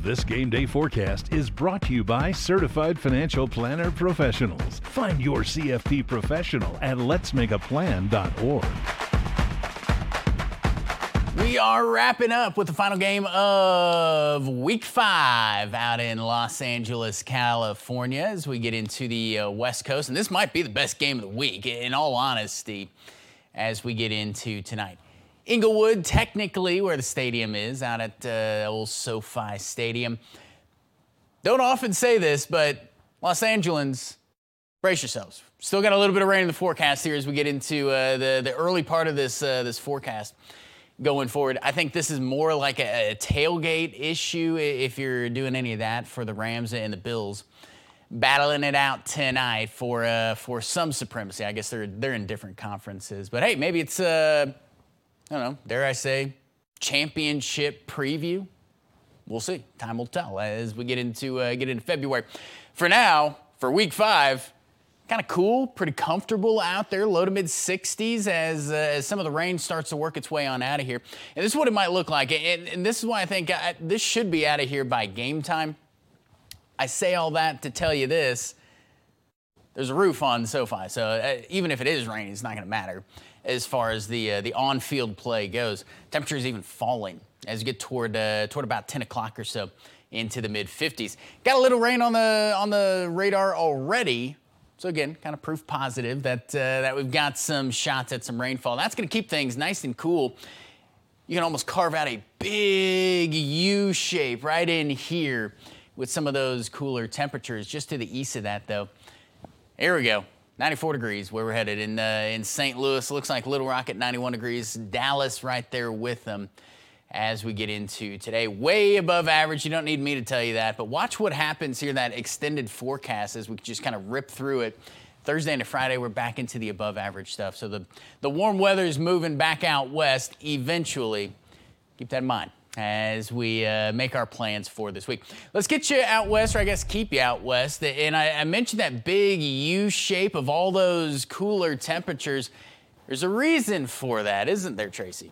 This game day forecast is brought to you by Certified Financial Planner Professionals. Find your CFP professional at letsmakeaplan.org. We are wrapping up with the final game of Week 5 out in Los Angeles, California, as we get into the West Coast. And this might be the best game of the week, in all honesty, as we get into tonight. Inglewood, technically where the stadium is, out at old SoFi Stadium. Don't often say this, but Los Angeles, brace yourselves. Still got a little bit of rain in the forecast here as we get into the early part of this forecast going forward. I think this is more like a tailgate issue if you're doing any of that for the Rams and the Bills. Battling it out tonight for some supremacy. I guess they're in different conferences. But, hey, maybe it's I don't know, dare I say, championship preview? We'll see. Time will tell as we get into February. For now, for Week 5, kind of cool, pretty comfortable out there, low to mid 60s as some of the rain starts to work its way on out of here. And this is what it might look like. And this is why I think this should be out of here by game time. I say all that to tell you this. There's a roof on SoFi, so even if it is raining, it's not going to matter as far as the on-field play goes. Temperature is even falling as you get toward about 10 o'clock or so into the mid-50s. Got a little rain on the radar already. So again, kind of proof positive that we've got some shots at some rainfall. That's going to keep things nice and cool. You can almost carve out a big U shape right in here with some of those cooler temperatures. Just to the east of that, though, here we go. 94 degrees where we're headed in St. Louis. Looks like Little Rock at 91 degrees. Dallas right there with them as we get into today. Way above average. You don't need me to tell you that. But watch what happens here, that extended forecast, as we just kind of rip through it. Thursday into Friday, we're back into the above average stuff. So the warm weather is moving back out west eventually. Keep that in mind as we make our plans for this week. Let's get you out west, or I guess keep you out west. And I mentioned that big U shape of all those cooler temperatures. There's a reason for that, isn't there, Tracy?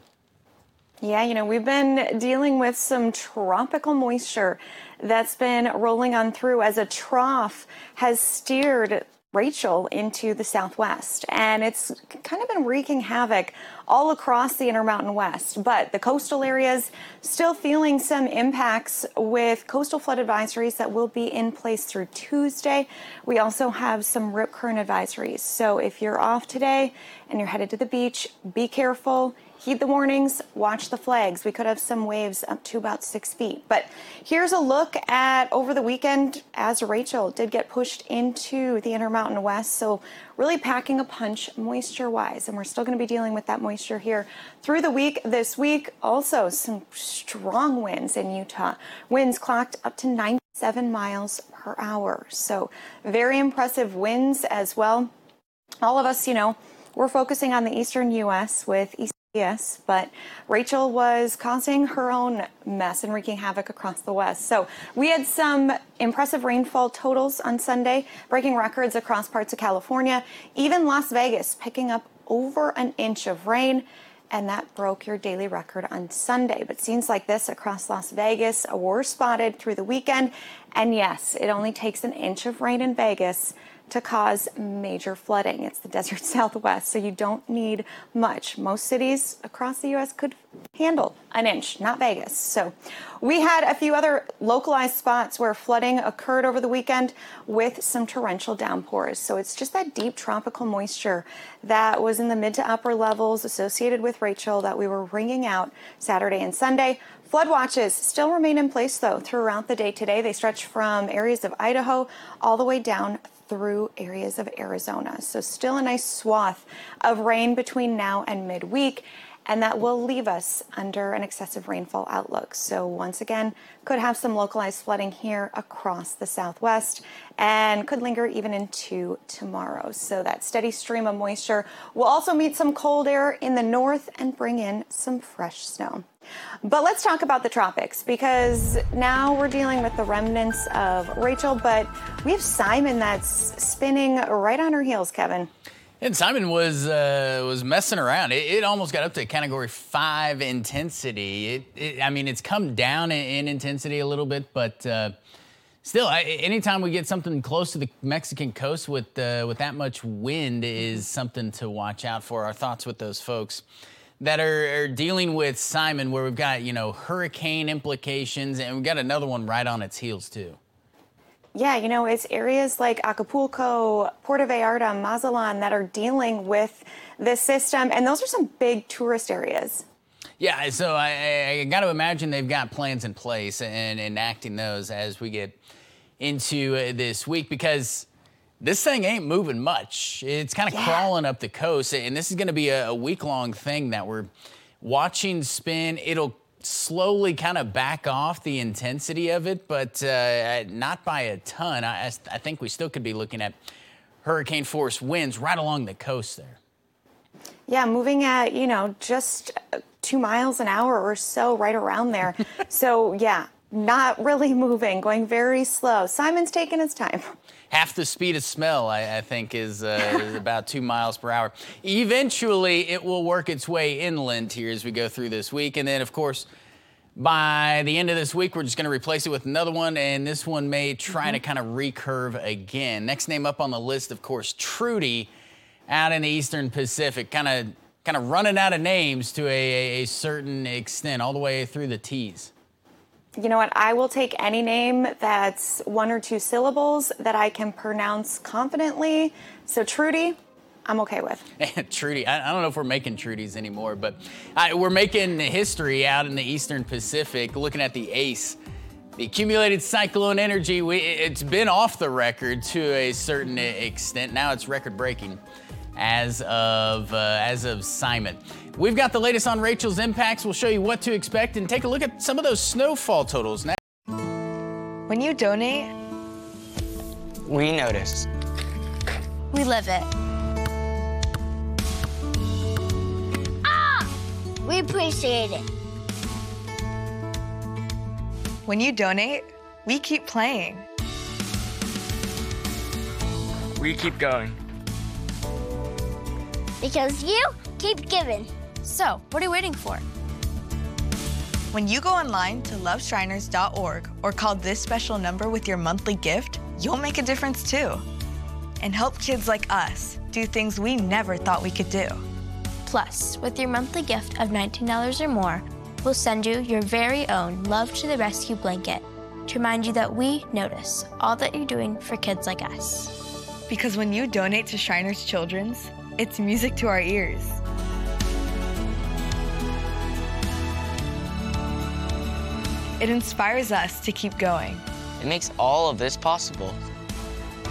Yeah, we've been dealing with some tropical moisture that's been rolling on through as a trough has steered Rachel into the southwest, and it's kind of been wreaking havoc all across the Intermountain West. But the coastal areas still feeling some impacts with coastal flood advisories that will be in place through Tuesday. We also have some rip current advisories. So if you're off today and you're headed to the beach, be careful. Heed the warnings, watch the flags. We could have some waves up to about 6 feet. But here's a look at over the weekend as Rachel did get pushed into the Intermountain West. So really packing a punch moisture-wise. And we're still going to be dealing with that moisture here through the week. This week, also some strong winds in Utah. Winds clocked up to 97 miles per hour. So very impressive winds as well. All of us, we're focusing on the eastern U.S. with Yes, but Rachel was causing her own mess and wreaking havoc across the West. So we had some impressive rainfall totals on Sunday, breaking records across parts of California, even Las Vegas picking up over an inch of rain, and that broke your daily record on Sunday. But scenes like this across Las Vegas were spotted through the weekend. And yes, it only takes an inch of rain in Vegas to cause major flooding. It's the desert Southwest, so you don't need much. Most cities across the U.S. could handle an inch, not Vegas. So we had a few other localized spots where flooding occurred over the weekend with some torrential downpours. So it's just that deep tropical moisture that was in the mid to upper levels associated with Rachel that we were wringing out Saturday and Sunday. Flood watches still remain in place, though, throughout the day today. They stretch from areas of Idaho all the way down through areas of Arizona. So still a nice swath of rain between now and midweek, and that will leave us under an excessive rainfall outlook. So once again, could have some localized flooding here across the Southwest and could linger even into tomorrow. So that steady stream of moisture will also meet some cold air in the north and bring in some fresh snow. But let's talk about the tropics, because now we're dealing with the remnants of Rachel, but we have Simon that's spinning right on her heels, Kevin. And Simon was messing around. It almost got up to Category 5 intensity. I mean, it's come down in intensity a little bit, but still, anytime we get something close to the Mexican coast with that much wind is something to watch out for. Our thoughts with those folks that are dealing with Simon, where we've got, hurricane implications, and we've got another one right on its heels, too. Yeah, it's areas like Acapulco, Puerto Vallarta, Mazatlan that are dealing with this system, and those are some big tourist areas. Yeah, so I got to imagine they've got plans in place and enacting those as we get into this week, because this thing ain't moving much. It's kind of crawling up the coast, and this is going to be a week-long thing that we're watching spin. It'll slowly kind of back off the intensity of it, but not by a ton. I think we still could be looking at hurricane force winds right along the coast there. Yeah, moving at, just 2 miles an hour or so, right around there. So, yeah, not really moving, going very slow. Simon's taking his time. Half the speed of smell, I think, is about 2 miles per hour. Eventually, it will work its way inland here as we go through this week. And then, of course, by the end of this week, we're just going to replace it with another one, and this one may try to kind of recurve again. Next name up on the list, of course, Trudy, out in the Eastern Pacific, kind of running out of names to a certain extent, all the way through the T's. You know what? I will take any name that's 1 or 2 syllables that I can pronounce confidently. So Trudy, I'm okay with. Trudy, I don't know if we're making Trudies anymore, but we're making history out in the Eastern Pacific, looking at the ACE. The accumulated cyclone energy, it's been off the record to a certain extent. Now it's record-breaking as of Simon. We've got the latest on Rachel's impacts. We'll show you what to expect and take a look at some of those snowfall totals now. When you donate, we notice. We live it. We appreciate it. When you donate, we keep playing. We keep going. Because you keep giving. So, what are you waiting for? When you go online to loveshriners.org or call this special number with your monthly gift, you'll make a difference too. And help kids like us do things we never thought we could do. Plus, with your monthly gift of $19 or more, we'll send you your very own Love to the Rescue blanket to remind you that we notice all that you're doing for kids like us. Because when you donate to Shriners Children's, it's music to our ears. It inspires us to keep going. It makes all of this possible.